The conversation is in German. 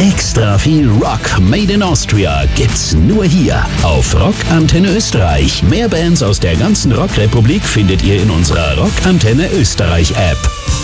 Extra viel Rock made in Austria gibt's nur hier auf Rock Antenne Österreich. Mehr Bands aus der ganzen Rockrepublik findet ihr in unserer Rock Antenne Österreich App.